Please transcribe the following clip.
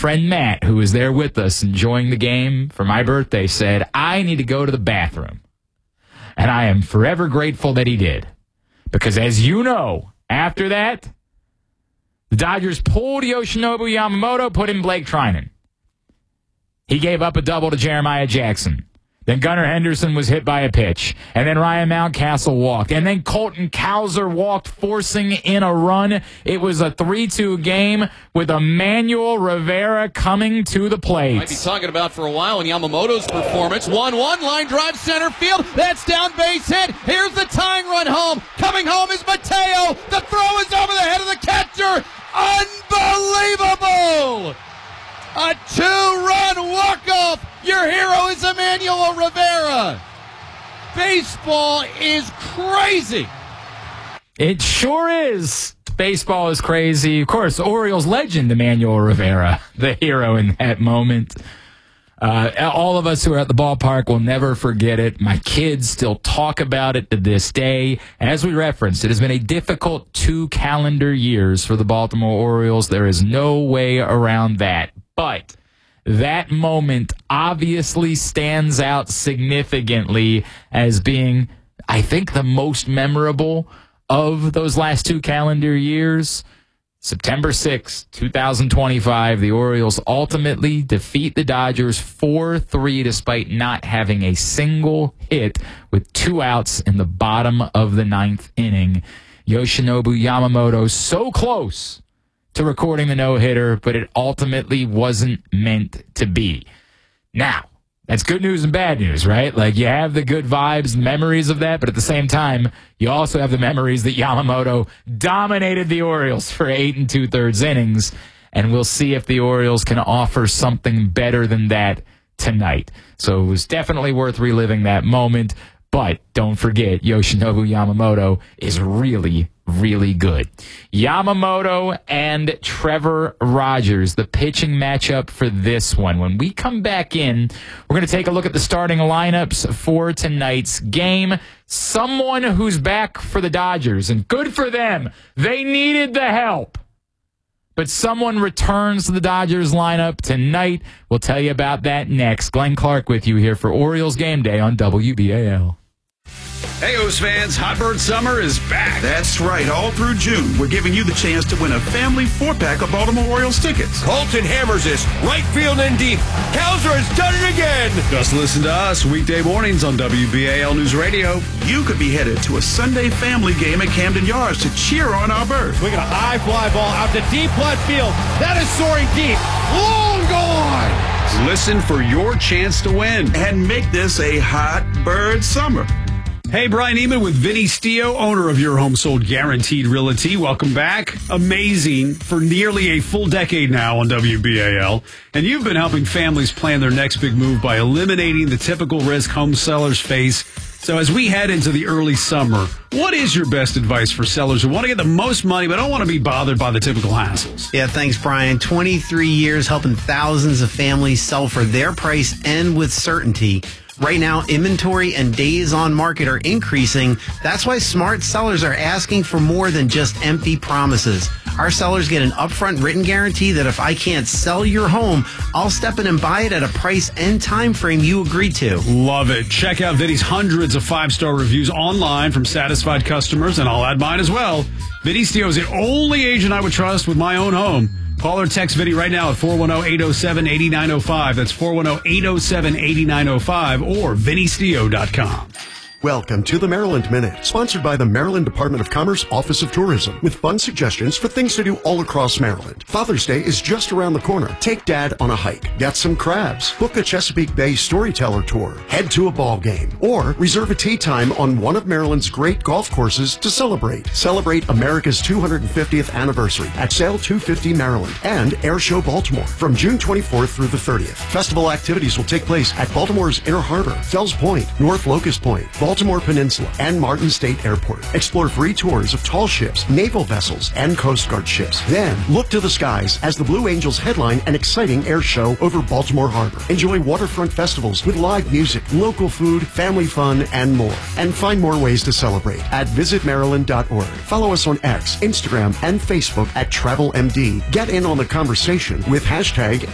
friend Matt, who was there with us enjoying the game for my birthday, said, I need to go to the bathroom. And I am forever grateful that he did. Because as you know, after that, the Dodgers pulled Yoshinobu Yamamoto, put in Blake Treinen. He gave up a double to Jeremiah Jackson. Then Gunnar Henderson was hit by a pitch. And then Ryan Mountcastle walked. And then Colton Cowser walked, forcing in a run. It was a 3-2 game with Emmanuel Rivera coming to the plate. Might be talking about for a while in Yamamoto's performance. 1-1, line drive center field. That's down, base hit. Here's the tying run home. Coming home is Mateo. The throw is over the head of the catcher. Unbelievable! A 2-run walk-off. Your hero is Emmanuel Rivera. Baseball is crazy. It sure is. Baseball is crazy. Of course, Orioles legend Emmanuel Rivera, the hero in that moment. All of us who are at the ballpark will never forget it. My kids still talk about it to this day. As we referenced, it has been a difficult 2 calendar years for the Baltimore Orioles. There is no way around that. But that moment obviously stands out significantly as being, I think, the most memorable of those last 2 calendar years. September 6, 2025, the Orioles ultimately defeat the Dodgers 4-3 despite not having a single hit with 2 outs in the bottom of the 9th inning. Yoshinobu Yamamoto so close to recording the no-hitter, but it ultimately wasn't meant to be. Now, that's good news and bad news, right? Like, you have the good vibes and memories of that, but at the same time, you also have the memories that Yamamoto dominated the Orioles for 8 2/3 innings, and we'll see if the Orioles can offer something better than that tonight. So it was definitely worth reliving that moment, but don't forget, Yoshinobu Yamamoto is really, really good. Yamamoto and Trevor Rogers, the pitching matchup for this one. When we come back in, we're going to take a look at the starting lineups for tonight's game. Someone who's back for the Dodgers, and good for them. They needed the help. But someone returns to the Dodgers lineup tonight. We'll tell you about that next. Glenn Clark with you here for Orioles Game Day on WBAL. Hey, O's fans, Hot Bird Summer is back. That's right. All through June, we're giving you the chance to win a family 4-pack of Baltimore Orioles tickets. Colton hammers this. Right field and deep. Cowser has done it again. Just listen to us weekday mornings on WBAL News Radio. You could be headed to a Sunday family game at Camden Yards to cheer on our bird. We got a high fly ball out to deep left field. That is soaring deep. Long gone. Listen for your chance to win. And make this a Hot Bird Summer. Hey, Brian Eman with Vinny Stio, owner of Your Home Sold Guaranteed Realty. Welcome back. Amazing for nearly a full decade now on WBAL. And you've been helping families plan their next big move by eliminating the typical risk home sellers face. So as we head into the early summer, what is your best advice for sellers who want to get the most money but don't want to be bothered by the typical hassles? Yeah, thanks, Brian. 23 years helping thousands of families sell for their price and with certainty. Right now, inventory and days on market are increasing. That's why smart sellers are asking for more than just empty promises. Our sellers get an upfront written guarantee that if I can't sell your home, I'll step in and buy it at a price and time frame you agreed to. Love it. Check out Vinny's hundreds of 5-star reviews online from satisfied customers, and I'll add mine as well. Vinny Stio is the only agent I would trust with my own home. Call or text Vinny right now at 410-807-8905. That's 410-807-8905 or VinnyStio.com. Welcome to the Maryland Minute, sponsored by the Maryland Department of Commerce Office of Tourism, with fun suggestions for things to do all across Maryland. Father's Day is just around the corner. Take Dad on a hike, get some crabs, book a Chesapeake Bay storyteller tour, head to a ball game, or reserve a tee time on one of Maryland's great golf courses to celebrate. Celebrate America's 250th anniversary at Sail 250 Maryland and Air Show Baltimore from June 24th through the 30th. Festival activities will take place at Baltimore's Inner Harbor, Fells Point, North Locust Point, Baltimore Peninsula, and Martin State Airport. Explore free tours of tall ships, naval vessels, and Coast Guard ships. Then, look to the skies as the Blue Angels headline an exciting air show over Baltimore Harbor. Enjoy waterfront festivals with live music, local food, family fun, and more. And find more ways to celebrate at visitmaryland.org. Follow us on X, Instagram, and Facebook at TravelMD. Get in on the conversation with hashtag